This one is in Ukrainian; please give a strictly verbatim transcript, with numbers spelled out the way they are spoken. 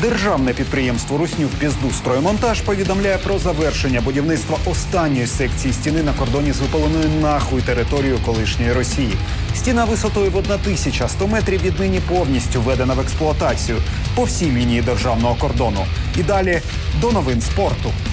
Державне підприємство «Русню в пізду строймонтаж» повідомляє про завершення будівництва останньої секції стіни на кордоні з випаленою нахуй територією колишньої Росії. Стіна висотою в тисячу сто метрів віднині повністю введена в експлуатацію по всій лінії державного кордону. І далі до новин спорту.